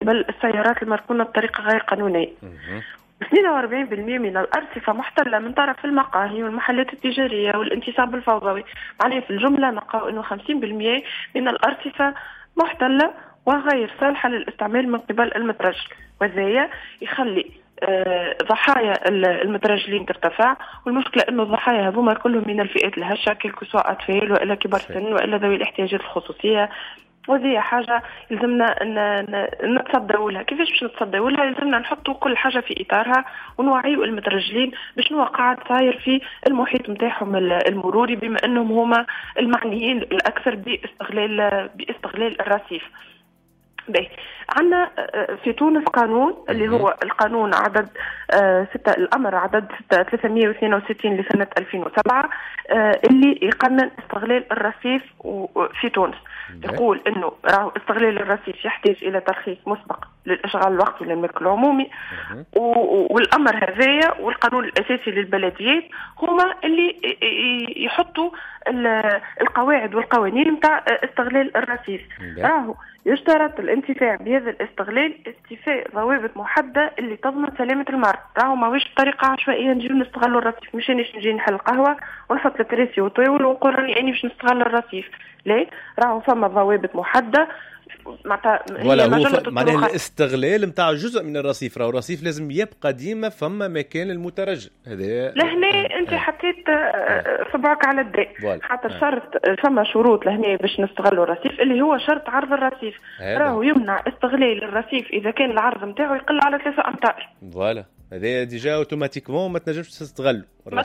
قبل السيارات المركونة بطريقة غير قانونية. 42% من الأرصفة محتلة من طرف المقاهي والمحلات التجارية والانتصاب الفوضوي. معناها في الجملة نلقاو أنه 50% من الأرصفة محتلة وغير صالحة للاستعمال من قبل المترجل، وذا يخلي ضحايا المترجلين ترتفع. والمشكلة أنه الضحايا هذوما كلهم من الفئات الهشة، سواء أطفال وإلا كبار سن وإلا ذوي الاحتياجات الخصوصية. وهذه حاجة يلزمنا نتصدوا لها. كيفاش باش نتصدوا لها؟ يلزمنا نحطوا كل حاجة في إطارها ونوعيوا المترجلين باش نوع قاعد صاير في المحيط متاعهم المروري، بما أنهم هما المعنيين الأكثر باستغلال الرصيف. عندنا في تونس قانون اللي هو القانون عدد الأمر عدد 362 لسنة 2007 اللي يقنن استغلال الرصيف في تونس. يقول انه استغلال الرصيف يحتاج الى ترخيص مسبق للاشغال الوقتي للملك العمومي، والامر هذايا والقانون الاساسي للبلديات هما اللي يحطوا القواعد والقوانين نتاع استغلال الرصيف. راهو يشترط الانتفاع بهذا الاستغلال استيفاء ضوابط محددة اللي تضمن سلامة المرء. راهو ماهوش بطريقة عشوائية نجيو نستغلوا الرصيف، مش نجي نحل قهوة ونحط الكراسي وطاول ونقول راني اني باش نستغل الرصيف. لا، راهو فما ضوابط محددة. ولا هو معناه الاستغلال نتاع جزء من الرصيف، راهو الرصيف لازم يبقى ديما فما مكان المترجل. هذا لهنا انت حطيت صبعك على الداء، خاطر شرط فما شروط لهنا باش نستغلوا الرصيف اللي هو شرط عرض الرصيف. راهو يمنع استغلال الرصيف اذا كان العرض نتاعو يقل على 3 أمتار. فوالا هذا ديجا اوتوماتيكمون ما تنجمش تستغل.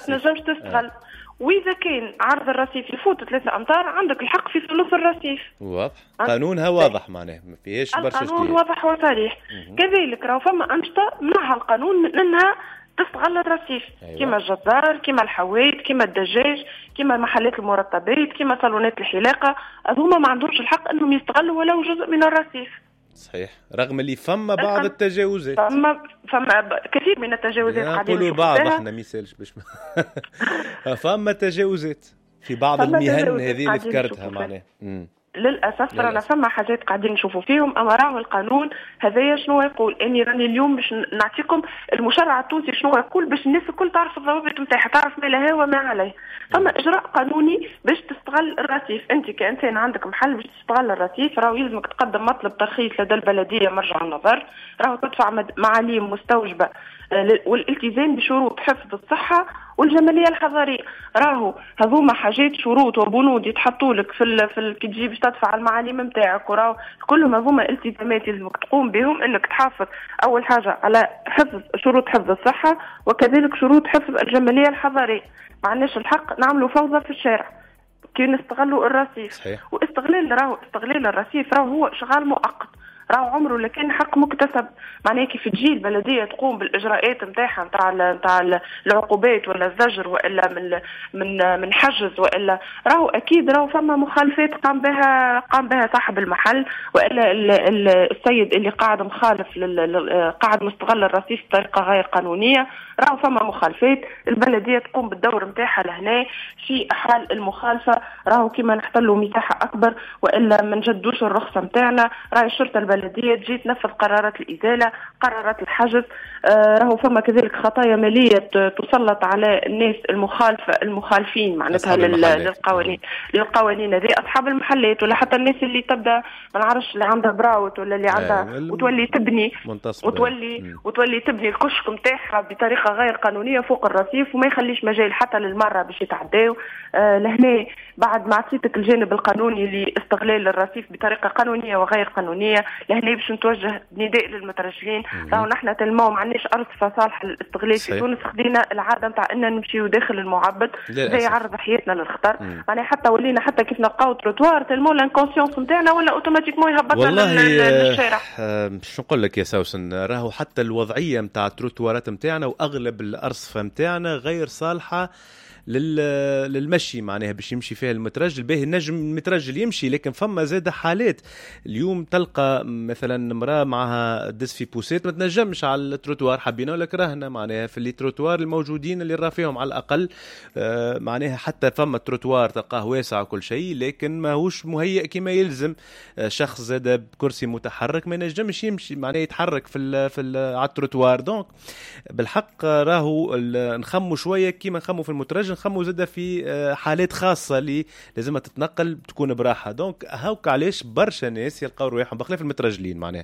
وإذا كان عرض الرصيف يفوت 3 أمتار عندك الحق في ثلث الرصيف. واضح، قانونها واضح، معناه ما فيهاش برشا. القانون واضح وصريح. كذلك راهو فما أنشطة منها القانون من أنها تستغل الرصيف. أيوة. كما الجزار، كما الحويت، كما الدجاج، كما محلات المرطبات، كما صالونات الحلاقة، هذوما ما عندهمش الحق أنهم يستغلوا ولو جزء من الرصيف. صحيح، رغم اللي فما بعض التجاوزات. فما كثير من التجاوزات قاعدين نقولوا بعض احنا ميسالش باش فما تجاوزات في بعض المهن هذه اللي ذكرتها معناها. للأسف رانا فما حاجات قاعدين نشوفوا فيهم. أما راهو القانون هذايا شنو يقول؟ أني راني اليوم باش نعطيكم المشرع التونسي شنو يقول باش الناس الكل تعرف الضوابط نتاعها، تعرف ما لها وما عليه. فما إجراء قانوني باش تستغل الرصيف. أنت كإنسان عندك محل باش تستغل الرصيف، راهو يلزمك تقدم مطلب ترخيص لدى البلدية مرجع النظر، راهو تدفع معاليم مستوجبة والالتزام بشروط حفظ الصحة والجمالية الحضارية. راهو هذوما حاجات شروط وبنود يتحطوا لك في كي تجي باش تدفع المعاليم نتاعك، وراهو كلهم هذوما التزامات لازمك تقوم بهم، انك تحافظ اول حاجة على حفظ شروط حفظ الصحة وكذلك شروط حفظ الجمالية الحضارية. ما عندناش الحق نعملوا فوضى في الشارع كي نستغلوا الرصيف. صحيح. استغلال الرصيف راهو هو شغال مؤقت، راهو عمره لكن حق مكتسب. معناه كيف تجي البلديه تقوم بالاجراءات نتاعها نتاع العقوبات ولا الزجر والا من حجز والا، راهو اكيد راهو فما مخالفات قام بها صاحب المحل والا السيد اللي قاعد مخالف قاعد مستغل الرصيف بطريقه غير قانونيه. راهو فما مخالفات، البلديه تقوم بالدور نتاعها لهنا في حال المخالفه. راهو كيما نحتلوا مساحه اكبر والا ما نجدوش الرخصه نتاعنا، راهي الشرطه البلديه تجي تنفذ قرارات الازاله، قرارات الحجز. راهو فما كذلك خطايا ماليه تسلط على الناس المخالفين معناتها للقوانين هذه، اصحاب المحلات ولا حتى الناس اللي تبدا ما نعرفش اللي عندها براوت ولا اللي عندها وتولي تبني وتولي تبني الكشك نتاعها بطريقه غير قانونيه فوق الرصيف وما يخليش مجال حتى للمره باش يتعداو. لهنا بعد ما عطيتك الجانب القانوني لاستغلال الرصيف بطريقه قانونيه وغير قانونيه، لهنا باش نتوجه نداء للمترجلين. راهو نحن تلمو ما عندناش ارصفه صالحه للاستغلال في تونس، خدينا العاده نتاع ان نمشيو داخل المعبد زي يعرض حياتنا للخطر. معناها حتى ولينا حتى كيف نلقاو تروتوار تلمو الانكونسيونس نتاعنا ولا اوتوماتيكمون يهبطنا للشارع. باش نقول لك يا سوسن، راهو حتى الوضعيه نتاع التروتوارات نتاعنا واغلب الارصفه نتاعنا غير صالحه للمشي معناها باش يمشي فيها المترجل. باهي نجم المترجل يمشي، لكن فما زاد حالات اليوم تلقى مثلا امراه معها دس في بوسيت ما تنجمش على التروتوار، حبينا ولا كرهنا معناها في اللي تروتوار الموجودين اللي راه فيهم على الاقل معناها حتى فما التروتوار تلقاه واسع وكل شيء، لكن ماهوش مهيئ كما يلزم. شخص زاد بكرسي متحرك ما ينجمش يمشي معناها يتحرك على التروتوار. دونك بالحق راهو نخمو شويه كيما نخمو في المترجل، نخمو زاد في حالات خاصه اللي لازمها تتنقل تكون براحه. دونك هاوك علاش برشا ناس يلقاو رواحهم بخلاف المترجلين معناها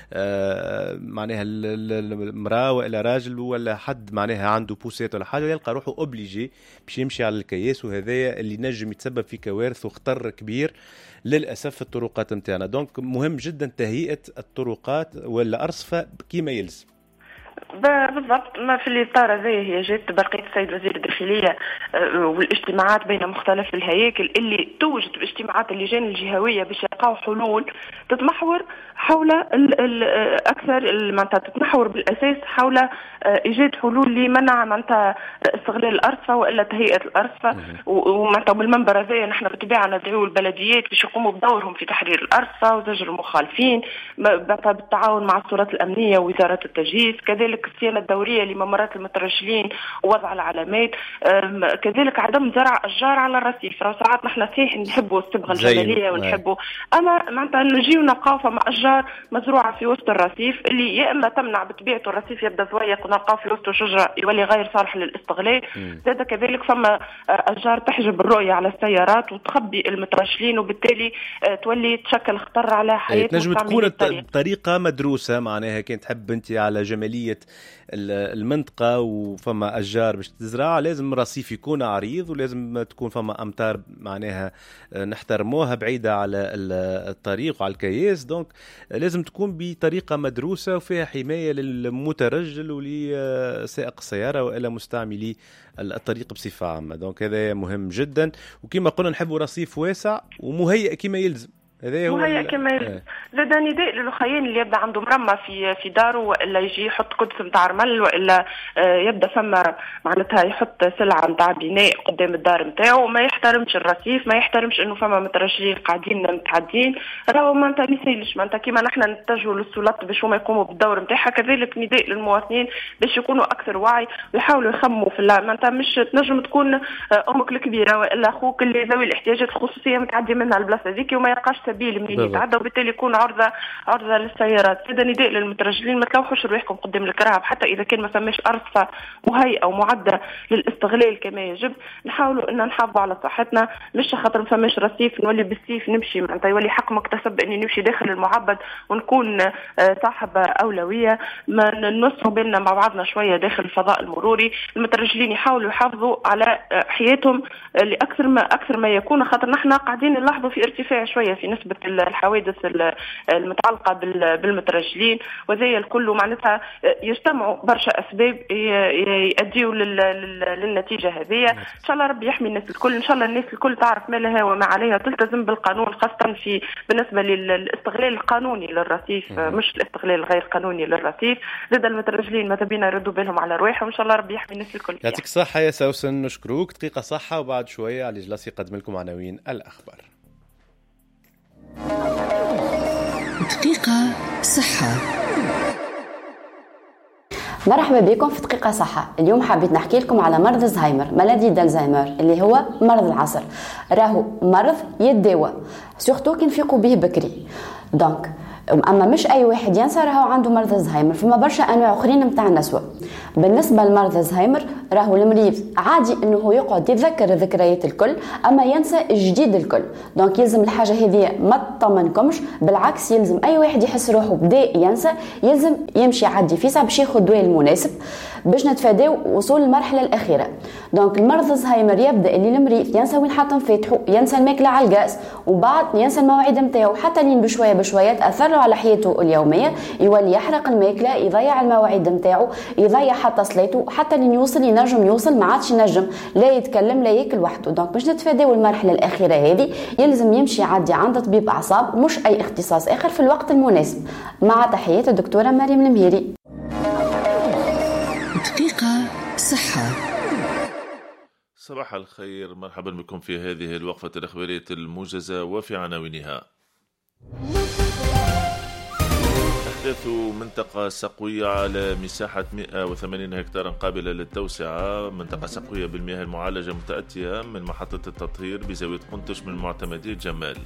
معناها المراه ولا راجل ولا حد معناها عنده بوسيت ولا حاجه يلقى روحه اوبليجي باش يمشي على الكياس، وهذايا اللي نجم يتسبب في كوارث وخطر كبير للاسف في الطرقات نتاعنا. دونك مهم جدا تهيئه الطرقات ولا ارصفه كيما يلزم. بالضبط، ما في الإطار هذا هي جات برقية السيد وزير الداخلية والاجتماعات بين مختلف الهياكل اللي توجد باجتماعات اللجان الجهوية باش يلقاو حلول تتمحور حول أكثر معناتها تتمحور بالأساس حول إيجاد حلول لمنع معناتها استغلال الأرصفة وإلا تهيئة الأرصفة. ومعناتها بالمنبر هذا نحن بالطبيعة ندعو البلديات باش يقوموا بدورهم في تحرير الأرصفة وزجر المخالفين بالتعاون مع السلطات الأمنية ووزارة التجهيز، كذلك الصيانة الدورية لممرات المترجلين ووضع العلامات، كذلك عدم زرع أشجار على الرصيف. ساعات نحن صحيح نحبوا الصبغة الجمالية ونحبوا، أما معناتها نجيو نلقاو فما أشجار مزروعة في وسط الرصيف اللي يا إما تمنع بطبيعته الرصيف يبدأ زويق ونلقاو في وسطه شجرة يولي غير صالح للاستغلال. زاد كذلك فما أشجار تحجب الرؤية على السيارات وتخبي المترجلين، وبالتالي تولي تشكل خطر على حياة تنجم تكون طريقة مدروسة معناها كنت تحب أنت على جمالية المنطقة وفما أشجار باش تزرع لازم رصيف يكون عريض ولازم تكون فما أمتار معناها نحترموها بعيدة على الطريق وعلى الكياس. دونك لازم تكون بطريقة مدروسة وفيها حماية للمترجل ولسائق السيارة وإلا مستعملي الطريق بصفة عامة. دونك هذا مهم جدا، وكما قلنا نحبوا رصيف واسع ومهيئ كما يلزم. وهي كمان زاد نداء للخيان اللي يبدا عنده مرمى في داره والا يجي يحط قدس نتاع رمل والا يبدا فما معناتها يحط سلعه نتاع بناء قدام الدار نتاعو، ما يحترمش الرصيف، ما يحترمش انه فما مترجلين قاعدين متعدين، راهو معناتها ما يسالش معناتها كيما نحن نتجهوا للسلطات باش هما يقوموا بالدور نتاعها، كذلك نداء للمواطنين باش يكونوا اكثر وعي ويحاولوا يخموا في معناتها مش تنجم تكون امك الكبيره والا اخوك اللي ذوي الاحتياجات الخصوصيه متعدي منها البلاصه هذيك وما يلقاش سبيل منين يتعدى، وبالتالي يكون عرضه للسيارات. هذا نداء للمترجلين ما تلوحوش رواحكم قدام الكراب حتى اذا كان ما فماش ارصفه مهيئه ومعده للاستغلال كما يجب. نحاولوا ان نحافظوا على صحتنا، مش خاطر ما فماش رصيف نولي بالسيف نمشي معناتها يولي حق مكتسب اني نمشي داخل المعبد ونكون صاحب اولويه. ما ننصحوا بالنا مع بعضنا شويه داخل الفضاء المروري. المترجلين يحاولوا يحافظوا على حياتهم لاكثر ما يكون، خاطر نحن قاعدين نلاحظوا في ارتفاع شويه في نسبه الحوادث المتعلقه بالمترجلين، وذي الكل معناتها يجتمعوا برشا اسباب يؤديوا للنتيجه هذه. ان شاء الله ربي يحمي الناس الكل، ان شاء الله الناس الكل تعرف ما لها وما عليها، تلتزم بالقانون خاصه بالنسبه للاستغلال القانوني للرصيف مش الاستغلال الغير قانوني للرصيف. زاد المترجلين ماذا بينا يردوا بالهم على رواحهم، ان شاء الله ربي يحمي الناس الكل. يعطيك الصحه يا سوسن، نشكروك. دقيقه صحه وبعد شويه علي جلاسي يقدم لكم عناوين الاخبار. دقيقة صحة. مرحبا بكم في دقيقة صحة. اليوم حبيت نحكي لكم على مرض الزهايمر، مالادي دالزهايمر اللي هو مرض العصر. راهو مرض يتداوى سورتو كي نفيقوا به بكري. دونك اما مش اي واحد ينسى راهو عنده مرض الزهايمر، فما برشا انواع اخرين نتاع النسوه. بالنسبه لمرض الزهايمر راهو المريض عادي انه يقعد يتذكر الذكريات الكل اما ينسى الجديد الكل. دونك يلزم الحاجه هذه ما تطمنكمش، بالعكس يلزم اي واحد يحس روحه بدا ينسى يلزم يمشي عادي فيسع باش ياخذ الدواء المناسب باش نتفاداو وصول المرحله الاخيره. دونك المرض الزهايمر يبدا اللي المريض ينسى وين حاط مفاتحه، ينسى الماكله على الغاز، وبعد ينسى المواعيد نتاعو، حتى لين بشويه بشويه تاثر على حياته اليوميه، يولي يحرق الماكله، يضيع المواعيد نتاعو، يضيع حتى صلاته، حتى لين ينجم يوصل ما عادش ينجم لا يتكلم لا ياكل وحده. دونك باش نتفاداو المرحله الاخيره هذه يلزم يمشي عادي عند طبيب اعصاب مش اي اختصاص اخر في الوقت المناسب. مع تحيات الدكتوره مريم المهيري. دقيقه صحه. صباح الخير، مرحبا بكم في هذه الوقفة الإخبارية الموجزة وفي عناوينها. أحداث منطقة سقوية على مساحة 180 هكتارا قابلة للتوسعة، منطقة سقوية بالمياه المعالجة متأتية من محطة التطهير بزاوية قنطش من معتمدية جمال.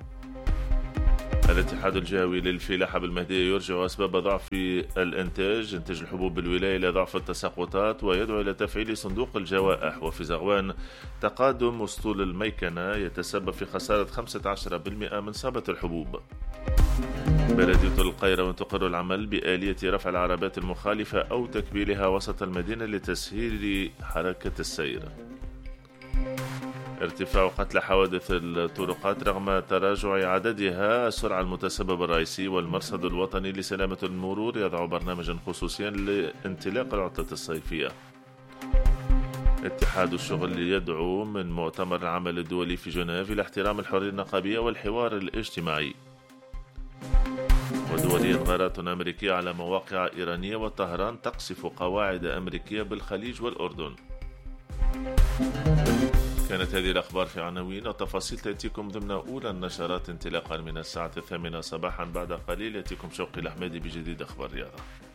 الاتحاد الجهوي للفلاحة بالمهدية يرجع أسباب ضعف الإنتاج، إنتاج الحبوب بالولاية إلى ضعف التساقطات ويدعو إلى تفعيل صندوق الجوائح. وفي زغوان تقادم أسطول الميكنة يتسبب في خسارة 15% من صابة الحبوب. بلدية القاهرة تقر العمل بآلية رفع العربات المخالفة أو تكبيلها وسط المدينة لتسهيل حركة السير. ارتفاع قتلى حوادث الطرقات رغم تراجع عددها. السرعة المتسبب الرئيسي والمرصد الوطني لسلامة المرور يضع برنامجا خصوصيا لانطلاق العطلة الصيفية. اتحاد الشغل يدعو من مؤتمر العمل الدولي في جنيف إلى احترام الحرية النقابية والحوار الاجتماعي. ودوليا غارات أمريكية على مواقع إيرانية، وطهران تقصف قواعد أمريكية بالخليج والأردن. كانت هذه الأخبار في عناوين، التفاصيل تأتيكم ضمن أولى النشرات انطلاقا من الساعة 8 صباحا. بعد قليل يأتيكم شوقي الأحمدي بجديد أخبار رياضة.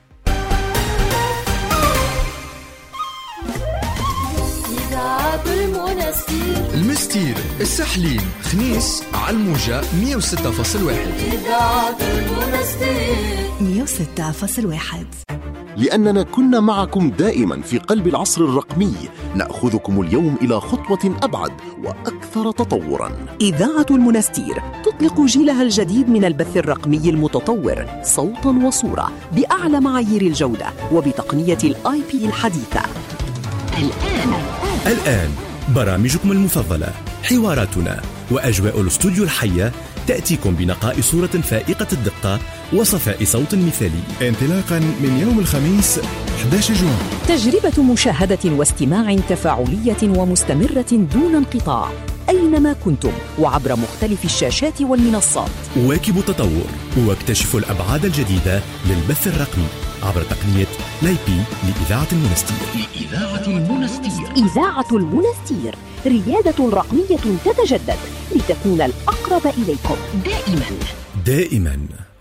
المستير السحلين خنيس على الموجة 106.1. 106.1. لأننا كنا معكم دائما في قلب العصر الرقمي، نأخذكم اليوم إلى خطوة أبعد وأكثر تطورا. إذاعة المنستير تطلق جيلها الجديد من البث الرقمي المتطور صوتا وصورة بأعلى معايير الجودة وبتقنية الIP الحديثة. الآن برامجكم المفضلة، حواراتنا وأجواء الاستوديو الحية تأتيكم بنقاء صورة فائقة الدقة وصفاء صوت مثالي، انطلاقا من يوم الخميس 11 جوان. تجربة مشاهدة واستماع تفاعلية ومستمرة دون انقطاع أينما كنتم وعبر مختلف الشاشات والمنصات. واكبوا التطور واكتشفوا الأبعاد الجديدة للبث الرقمي عبر تقنية لايبي لإذاعة المنستير. إذاعة المنستير، ريادة رقمية تتجدد لتكون الأقرب إليكم دائما.